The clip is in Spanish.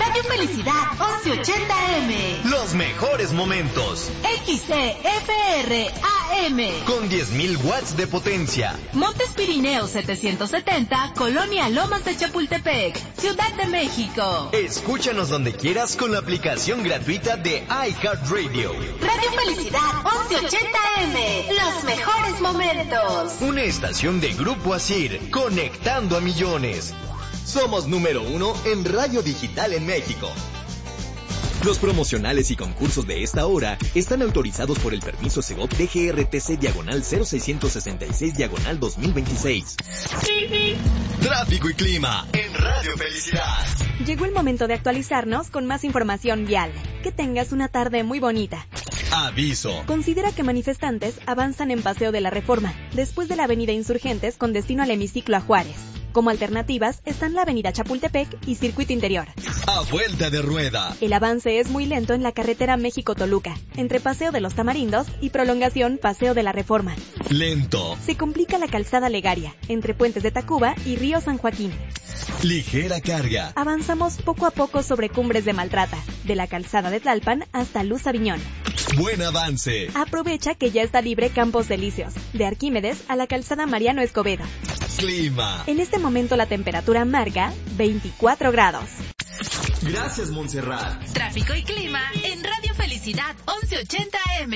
Radio Felicidad 1180M. Los mejores momentos. XCFR AM. Con 10.000 watts de potencia. Montes Pirineos 770, Colonia Lomas de Chapultepec, Ciudad de México. Escúchanos donde quieras con la aplicación gratuita de iHeartRadio. Radio Felicidad 1180M. Los mejores momentos. Una estación de Grupo Asir, conectando a millones. Somos número 1 en radio digital en México. Los promocionales y concursos de esta hora están autorizados por el permiso Segov DGRTC/0666/2026. Tráfico y clima en Radio Felicidad. Llegó el momento de actualizarnos con más información vial. Que tengas una tarde muy bonita. Aviso. Considera que manifestantes avanzan en Paseo de la Reforma, después de la avenida Insurgentes con destino al hemiciclo a Juárez. Como alternativas están la avenida Chapultepec y Circuito Interior. A vuelta de rueda. El avance es muy lento en la carretera México-Toluca, entre Paseo de los Tamarindos y prolongación Paseo de la Reforma. Lento. Se complica la calzada Legaria, entre Puentes de Tacuba y Río San Joaquín. Ligera carga. Avanzamos poco a poco sobre Cumbres de Maltrata, de la calzada de Tlalpan hasta Luz Aviñón. Buen avance. Aprovecha que ya está libre Campos Delicios, de Arquímedes a la calzada Mariano Escobedo. Clima. En este momento la temperatura marca 24 grados. Gracias, Montserrat. Tráfico y clima en Radio Felicidad 1180M.